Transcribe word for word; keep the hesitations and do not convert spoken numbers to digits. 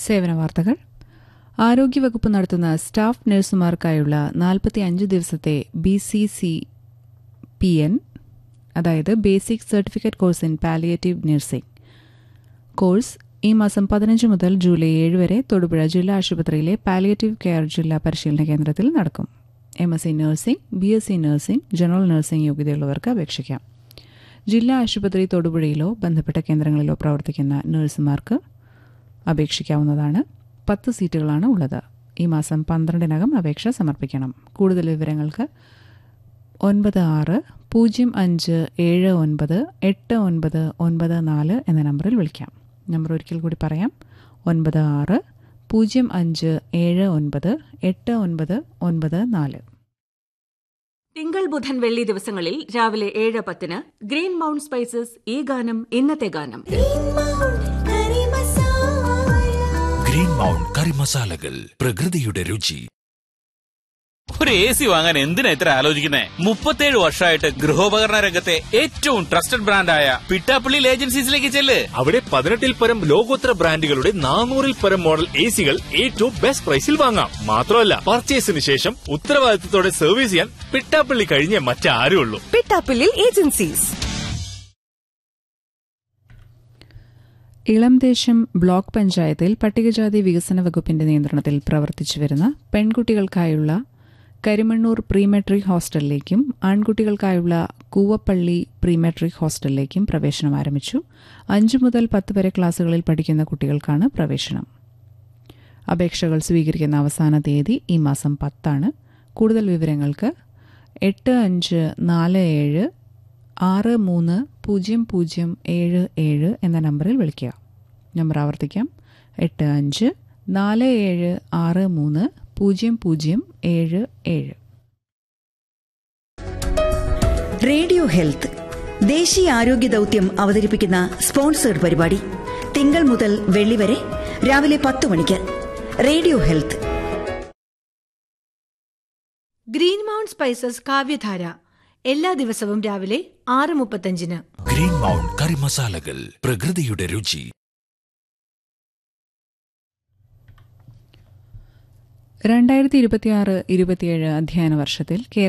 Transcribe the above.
സേവന വാർത്തകൾ. ആരോഗ്യവകുപ്പ് നടത്തുന്ന സ്റ്റാഫ് നഴ്സുമാർക്കായുള്ള നാൽപ്പത്തി അഞ്ച് ദിവസത്തെ B C C P N, അതായത് basic certificate course in palliative nursing course ഈ മാസം പതിനഞ്ച് മുതൽ ജൂലൈ ഏഴ് വരെ തൊടുപുഴ ജില്ലാ ആശുപത്രിയിലെ പാലിയേറ്റീവ് കെയർ ജില്ലാ പരിശീലന കേന്ദ്രത്തിൽ നടക്കും. M S C nursing, B S C nursing, general nursing യോഗ്യതയുള്ളവർക്ക് അപേക്ഷിക്കാം. ജില്ലാ ആശുപത്രി തൊടുപുഴയിലോ ബന്ധപ്പെട്ട കേന്ദ്രങ്ങളിലോ പ്രവർത്തിക്കുന്ന നഴ്സുമാർക്ക് അപേക്ഷിക്കാവുന്നതാണ്. പത്ത് സീറ്റുകളാണ് ഉള്ളത്. ഈ മാസം പന്ത്രണ്ടിനകം അപേക്ഷ സമർപ്പിക്കണം. കൂടുതൽ വിവരങ്ങൾക്ക് ഒൻപത് ആറ് പൂജ്യം അഞ്ച് ഏഴ് ഒൻപത് എട്ട് ഒൻപത് ഒൻപത് നാല് എന്ന നമ്പറിൽ വിളിക്കാം. നമ്പർ ഒരിക്കൽ കൂടി പറയാം: ഒൻപത് ആറ് പൂജ്യം അഞ്ച് ഏഴ് ഒൻപത് എട്ട് ഒൻപത് ഒൻപത് നാല്. തിങ്കൾ ബുധൻ വെള്ളി ദിവസങ്ങളിൽ രാവിലെ ഏഴ് പത്തിന് ഗ്രീൻ മൗണ്ട് സ്പൈസസ് ഈ ഗാനം ഇന്നത്തെ ഗാനം. ഗ്രീൻ മൗണ്ട് കറി മസാലകൾ, പ്രകൃതിയുടെ രുചി. ഒരു എ സി വാങ്ങാൻ എന്തിനാ ഇത്ര ആലോചിക്കുന്നേ? മുപ്പത്തേഴ് വർഷമായിട്ട് ഗൃഹോപകരണ രംഗത്തെ ഏറ്റവും ട്രസ്റ്റഡ് ബ്രാൻഡായ പിട്ടാപ്പള്ളിയിൽ ഏജൻസീസിലേക്ക് ചെല്ല്. അവിടെ പതിനെട്ടിൽ പരം ലോകോത്തര ബ്രാൻഡുകളുടെ നാനൂറിൽ പരം മോഡൽ എ സികൾ ഏറ്റവും ബെസ്റ്റ് പ്രൈസിൽ വാങ്ങാം. മാത്രമല്ല, പർച്ചേസിന് ശേഷം ഉത്തരവാദിത്തത്തോടെ സർവീസ് ചെയ്യാൻ പിട്ടാപ്പള്ളി കഴിഞ്ഞേ മറ്റാരും ഉള്ളൂ. പിട്ടാപ്പള്ളിയിൽ ഏജൻസീസ്. ഇളംദേശം ബ്ലോക്ക് പഞ്ചായത്തിൽ പട്ടികജാതി വികസന വകുപ്പിന്റെ നിയന്ത്രണത്തിൽ പ്രവർത്തിച്ചുവരുന്ന പെൺകുട്ടികൾക്കായുള്ള Karimannoor pre metric ഹോസ്റ്റലിലേക്കും ആൺകുട്ടികൾക്കായുള്ള Koovappally pre metric ഹോസ്റ്റലിലേക്കും പ്രവേശനം ആരംഭിച്ചു. അഞ്ചു മുതൽ പത്ത് വരെ ക്ലാസുകളിൽ പഠിക്കുന്ന കുട്ടികൾക്കാണ് പ്രവേശനം. അപേക്ഷകൾ സ്വീകരിക്കുന്ന അവസാന തീയതി ഈ മാസം പത്താണ്. കൂടുതൽ വിവരങ്ങൾക്ക് എട്ട് അഞ്ച് നാല് ഏഴ് ആറ് മൂന്ന് പൂജ്യം പൂജ്യം ഏഴ് ഏഴ് എന്ന നമ്പറിൽ വിളിക്കുക. നമ്പർ ആവർത്തിക്കാം: എട്ട് അഞ്ച് നാല് ഏഴ് ആറ് മൂന്ന് പൂജ്യം പൂജ്യം ഏഴ് ഏഴ്. റേഡിയോ ഹെൽത്ത് ദേശീയ ആരോഗ്യ ദൌത്യം അവതരിപ്പിക്കുന്ന സ്പോൺസേഡ് പരിപാടി തിങ്കൾ മുതൽ വെള്ളി വരെ രാവിലെ പത്ത് മണിക്ക്. Radio health. Green mount spices കാവ്യധാര എല്ലാ ദിവസവും രാവിലെ ആറ് മുപ്പത്തഞ്ചിന്. ഗ്രീൻ മൗണ്ട് കറി മസാലകൾ, പ്രകൃതിയുടെ രുചി. രണ്ടായിരത്തി ഇരുപത്തിയാറ് ഇരുപത്തിയേഴ് അധ്യയന വർഷത്തിൽ